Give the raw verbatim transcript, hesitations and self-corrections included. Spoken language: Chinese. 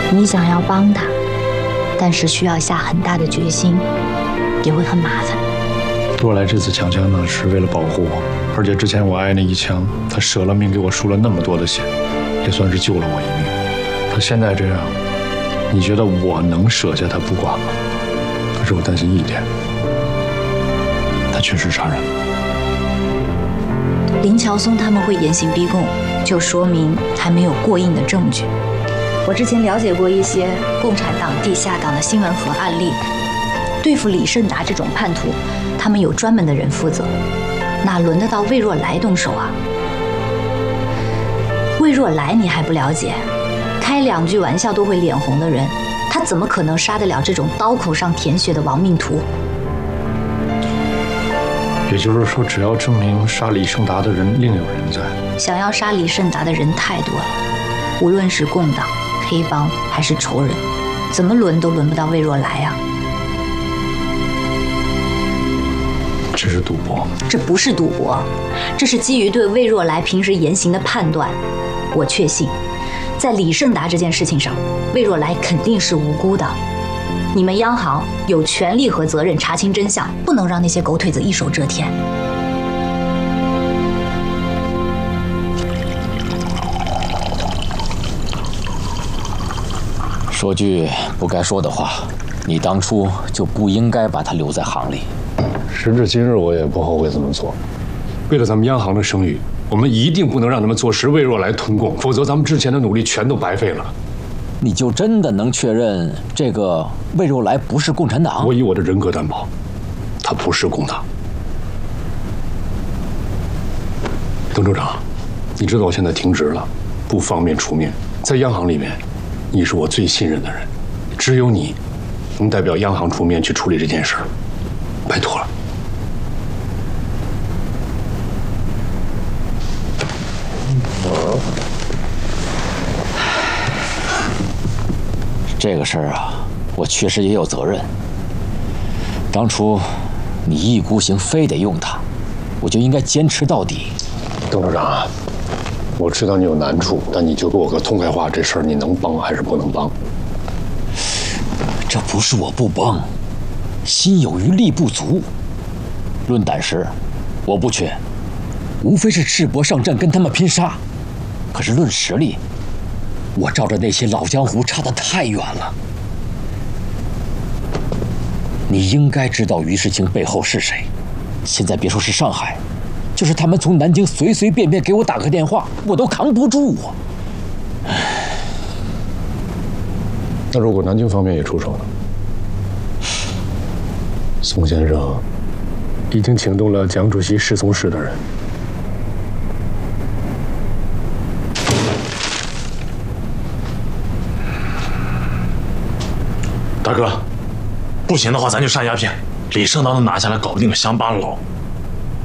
你想要帮他，但是需要下很大的决心，也会很麻烦。 若来这次抢枪呢，是为了保护我，而且之前我挨那一枪，他舍了命给我输了那么多的血，也算是救了我一命。他现在这样，你觉得我能舍下他不管吗？可是我担心一点，他确实杀人了。 林乔松他们会严刑逼供，就说明还没有过硬的证据。我之前了解过一些共产党地下党的新闻和案例，对付李胜达这种叛徒，他们有专门的人负责，哪轮得到魏若来动手啊？魏若来你还不了解，开两句玩笑都会脸红的人，他怎么可能杀得了这种刀口上舔血的亡命徒？ 也就是说，只要证明杀李胜达的人另有人在， 想要杀李胜达的人太多了，无论是共党、黑帮还是仇人，怎么轮都轮不到魏若来啊！ 这是赌博？ 这不是赌博，这是基于对魏若来平时言行的判断。我确信，在李胜达这件事情上，魏若来肯定是无辜的。你们央行有权利和责任查清真相，不能让那些狗腿子一手遮天。 说句不该说的话，你当初就不应该把他留在行里。 时至今日，我也不后悔这么做。为了咱们央行的声誉，我们一定不能让他们坐实魏若来吞共，否则咱们之前的努力全都白费了。 你就真的能确认这个魏若来不是共产党？ 我以我的人格担保，他不是共党。邓州长，你知道我现在停职了，不方便出面。在央行里面，你是我最信任的人，只有你能代表央行出面去处理这件事儿，拜托了。 这个事儿啊，我确实也有责任。当初你一孤行非得用他，我就应该坚持到底。 邓处长，我知道你有难处，但你就给我个痛快话，这事儿你能帮还是不能帮？ 这不是我不帮，心有余力不足。论胆识，我不缺，无非是赤膊上阵跟他们拼杀。可是论实力，我照着那些老江湖差得太远了。你应该知道于世清背后是谁。现在别说是上海，就是他们从南京随随便便给我打个电话，我都扛不住啊。 那如果南京方面也出手呢？宋先生已经请动了蒋主席侍从室的人。 大哥，不行的话咱就上鸦片，李胜达都拿下来，搞不定个乡巴佬，